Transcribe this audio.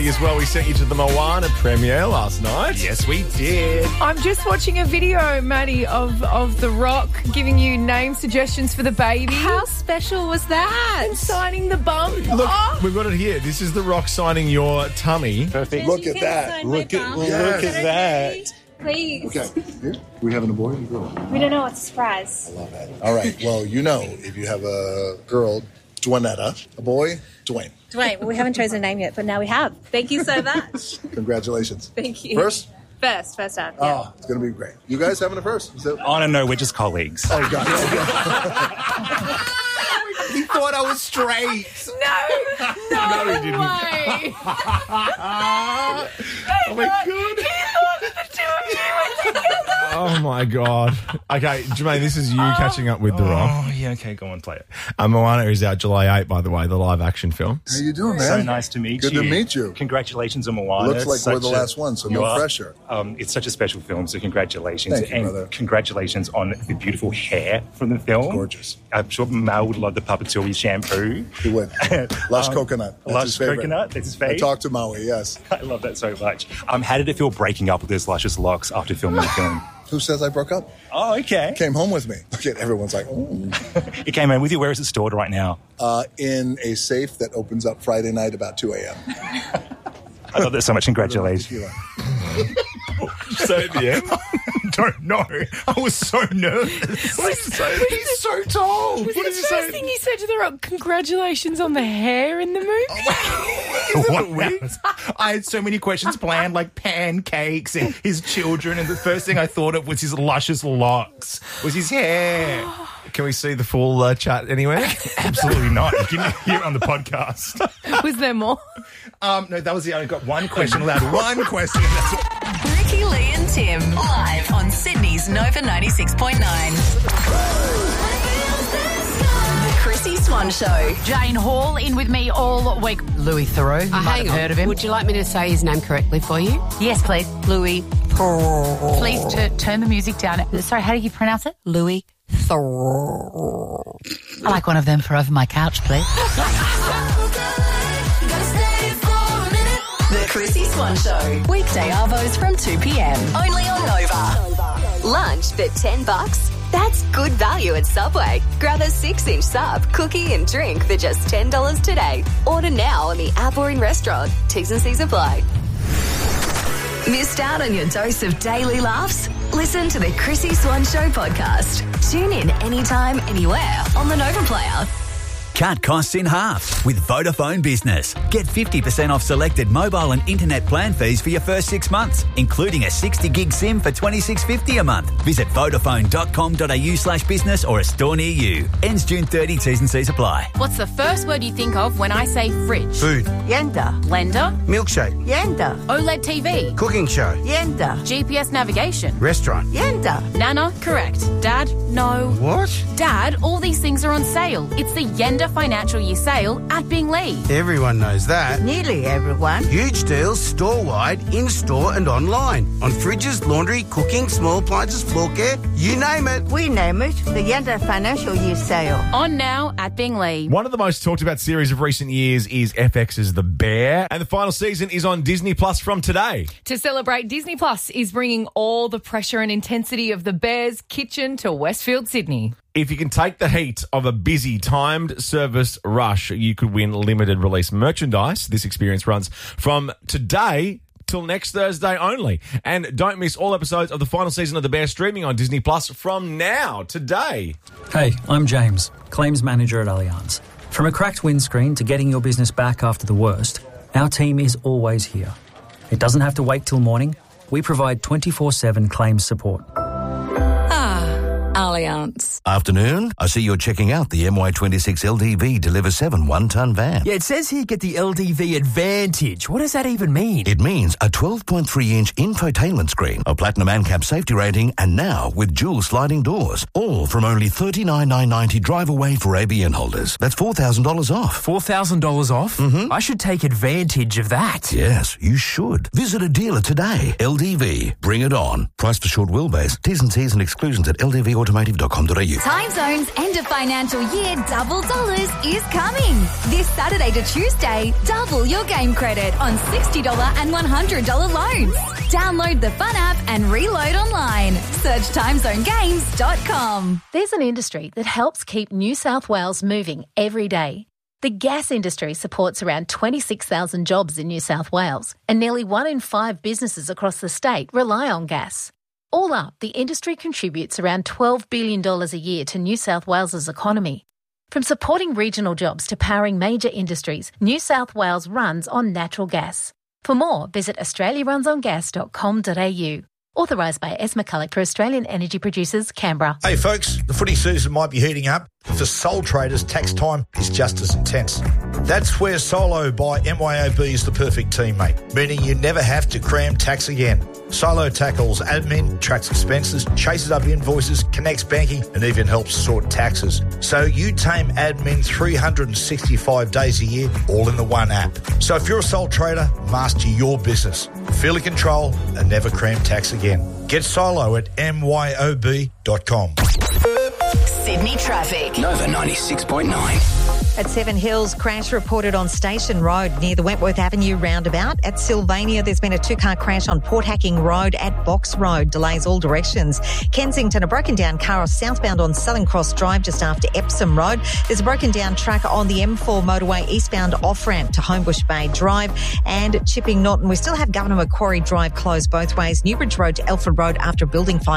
Maddie as well. We sent you to the Moana premiere last night. Yes, we did. I'm just watching a video, Maddie, of The Rock giving you name suggestions for the baby. How special was that? And signing the bump. Look, we've got it here. This is The Rock signing your tummy. Perfect. Look at that. Look at that. Please. Okay. Here. We having a boy or a girl? We don't know. It's a surprise. I love that. All right. Well, if you have a girl, Dwanetta. A boy, Dwayne. Dwayne, well, we haven't chosen a name yet, but now we have. Thank you so much. Congratulations. Thank you. First time. Yeah. Oh, it's going to be great. You guys having a first? Oh, no, we're just colleagues. Oh, God. He thought I was straight. No he didn't. way. Oh, my God. Oh, my God. Okay, Jermaine, this is you catching up with The Rock. Oh, yeah, okay, go on, play it. Moana is out July 8, by the way, the live-action film. How you doing, man? So nice to meet you. Good to meet you. Congratulations on Moana. Looks like we're the last one, so no pressure. It's such a special film, so congratulations. Thank you, brother. Congratulations on the beautiful hair from the film. Gorgeous. I'm sure Mal would love the Papatui shampoo. He would. Lush Coconut. That's Lush his favorite. Coconut, that's his favorite. I talked to Maui, yes. I love that so much. How did it feel breaking up with those luscious locks after filming the film? Who says I broke up? Oh, okay. Came home with me. Okay, everyone's like, oh. It came in with you. Where is it stored right now? In a safe that opens up Friday night about 2 a.m. I love that so much. Congratulations. So at the end? Don't know. I was so nervous. He's so tall. Was the first thing you said to The Rock, congratulations on the hair in the movie? What? I had so many questions planned, like pancakes and his children, and the first thing I thought of was his luscious locks, was his hair. Can we see the full chat anywhere? Absolutely not. You can hear it on the podcast. Was there more? No, that was the only. Got one question allowed. One question. That's all. Ricky, Lee and Tim, live on Sydney's Nova 96.9. The Chrissy Swan Show. Jane Hall in with me all week. Louis Theroux, you might have heard of him. Would you like me to say his name correctly for you? Yes, please. Louis Theroux. Please turn the music down. Sorry, how do you pronounce it? Louis Theroux. I like one of them for over my couch, please. The Chrissy Swan Show. Weekday arvos from 2 p.m. Only on Nova. Lunch for $10? That's good value at Subway. Grab a 6-inch sub, cookie and drink for just $10 today. Order now on the app or in restaurant. T's and C's apply. Missed out on your dose of daily laughs? Listen to the Chrissy Swan Show podcast. Tune in anytime, anywhere on the Nova Player. Cut costs in half with Vodafone Business. Get 50% off selected mobile and internet plan fees for your first 6 months, including a 60-gig SIM for $26.50 a month. Visit vodafone.com.au/business or a store near you. Ends June 30, T's and C's apply. What's the first word you think of when I say fridge? Food. Yenda. Blender. Milkshake. Yenda. OLED TV. Cooking show. Yenda. GPS navigation. Restaurant. Yenda. Nana, correct. Dad, no. What? Dad, all these things are on sale. It's the Yenda Financial Year Sale at Binglee. Everyone knows that. Nearly everyone. Huge deals store-wide, in-store and online. On fridges, laundry, cooking, small appliances, floor care, you name it. We name it the Yenda Financial Year Sale. On now at Binglee. One of the most talked about series of recent years is FX's The Bear, and the final season is on Disney Plus from today. To celebrate, Disney Plus is bringing all the pressure and intensity of the Bear's kitchen to Westfield, Sydney. If you can take the heat of a busy timed service rush, you could win limited release merchandise. This experience runs from today till next Thursday only. And don't miss all episodes of the final season of The Bear streaming on Disney Plus from now, today. Hey, I'm James, Claims Manager at Allianz. From a cracked windscreen to getting your business back after the worst, our team is always here. It doesn't have to wait till morning. We provide 24/7 claims support. Allianz. Afternoon. I see you're checking out the MY26 LDV Deliver 7 one-ton van. Yeah, it says here get the LDV Advantage. What does that even mean? It means a 12.3-inch infotainment screen, a platinum ANCAP safety rating, and now with dual sliding doors. All from only $39,990 drive away for ABN holders. That's $4,000 off. $4,000 off? Mm-hmm. I should take advantage of that. Yes, you should. Visit a dealer today. LDV. Bring it on. Price for short wheelbase. T's and C's and exclusions at LDV Automotive.com.au. Time Zone's end of financial year double dollars is coming. This Saturday to Tuesday, double your game credit on $60 and $100 loans. Download the Fun app and reload online. Search timezonegames.com. There's an industry that helps keep New South Wales moving every day. The gas industry supports around 26,000 jobs in New South Wales, and nearly 1 in 5 businesses across the state rely on gas. All up, the industry contributes around $12 billion a year to New South Wales's economy. From supporting regional jobs to powering major industries, New South Wales runs on natural gas. For more, visit australiarunsongas.com.au. Authorised by S. McCulloch for Australian Energy Producers, Canberra. Hey folks, the footy season might be heating up, but for sole traders, tax time is just as intense. That's where Solo by MYOB is the perfect teammate, meaning you never have to cram tax again. Solo tackles admin, tracks expenses, chases up invoices, connects banking, and even helps sort taxes. So you tame admin 365 days a year, all in the one app. So if you're a sole trader, master your business. Feel in control and never cram tax again. Get Solo at myob.com. Sydney traffic. Nova 96.9. At Seven Hills, crash reported on Station Road near the Wentworth Avenue roundabout. At Sylvania, there's been a 2-car crash on Port Hacking Road at Box Road. Delays all directions. Kensington, a broken down car southbound on Southern Cross Drive just after Epsom Road. There's a broken down track on the M4 motorway eastbound off-ramp to Homebush Bay Drive. And Chipping Norton, we still have Governor Macquarie Drive closed both ways. Newbridge Road to Elford Road after a building fire.